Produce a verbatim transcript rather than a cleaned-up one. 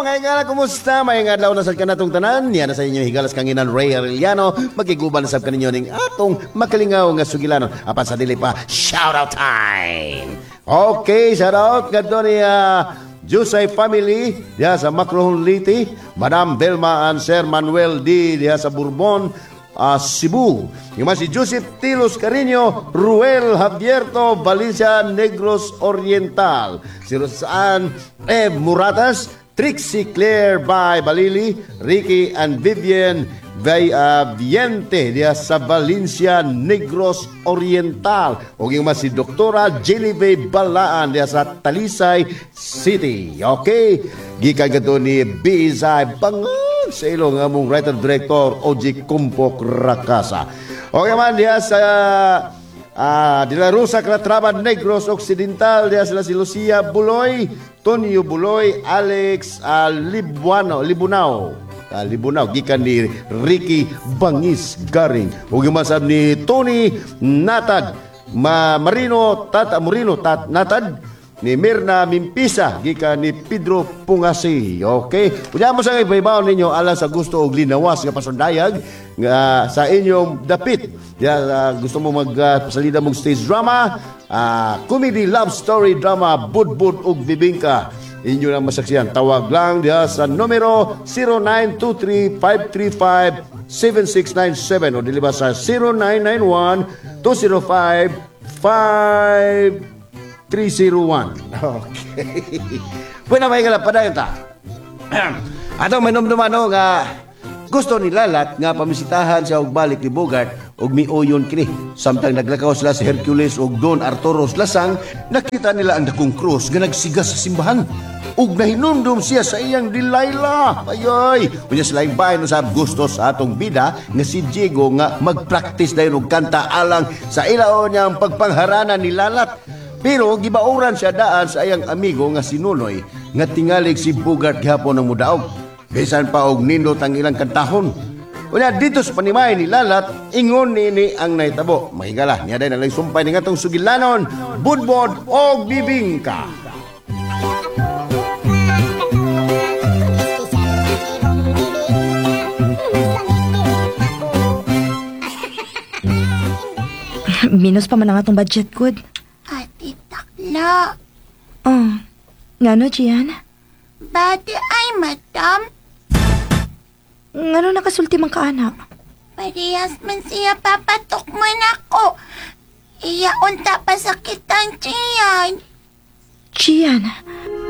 mga higala, kumusta? May adlaw na sa kanatong tanan. Yan na sa inyo higalas kanginan Ray Arellano. Magiguban na sa kaninyo ning atong makalingaw nga sugilanon. Apan sa dili pa, shout out time. Okay, shout out kadto ni uh, Jusay family diha sa Macrohon Liti, Madam Belma and Sir Manuel D diha sa Bourbon, uh, Cebu. Yung si Joseph Tilos Carino, Ruel Javierto, Valencia Negros Oriental. Si Rosan Eb Muratas, Trixie Claire by Balili, Ricky and Vivian Vay uh, Viente diya sa Valencia Negros Oriental. O yung mas si Doktora Genevieve Balaan diya sa Talisay City. Okay? Gikan ka doon ni Bizay Bangon sa ilong among writer director O G Kumpok Rakasa. Okay man diya sa uh, De La Rosa Calatrava Negros Occidental diya sila si Lucia Buloy, Tonyo Buloy, Alex uh, Libuano, Libunao. Uh, Libunaw, gikan ni Ricky Bangis Garing. Huwag yung masab ni Tony Natad, Ma Marino Tata Morino Tat Natad, ni Mirna Mimpisa, gikan ni Pedro Pungasi. Okay? Kung mo sa ibaybaw ninyo, alang sa gusto og linawas nga pasundayag nga sa inyong dapit. Ya, uh, gusto mo magpasalida uh, mong stage drama, uh, comedy, love story, drama, budbud ug bibingka. Inyo lang masaksiyan. Tawag lang diya sa numero zero nine two three, five three five, seven six nine seven o diliba sa zero nine nine one, two zero five, five three zero one. Okay. Pwede na may kalapadayon ta. Ato may numdumano nga gusto ni Lalat nga pamisitahan siya og balik ni Bogart og miuyon kini. Samtang naglakaw sila sa Hercules og Don Arturo Lasang, nakita nila ang dakong krus nga nagsigas sa simbahan. Ug nahinumdum siya sa iyang Delilah. Ayoy, unya sila yung bahay no sa gusto sa atong bida nga si Diego nga mag-practice dayon og kanta alang sa ilaw niyang pagpangharanan ni Lalat. Pero gibauran siya daan sa iyang amigo nga si Nunoy nga tingalig si Bogart gihapon ang mudaog. Bisan pa og nindot ang ilang kantahon. Unya dito sa panimay ni Lalat, ingon nini ang nahitabo. Mahigala, niya day nalang sumpay ni ngatong sugilanon, budbod og bibingka. Minus pa man ang atong budget, good. Ati Takla. Oh, nga no, Gian? Bati ay, madam. Nga no nakasulti man ka, anak? Parehas man siya papatok man ako. Iya unta pa sakitan siyan. Gian,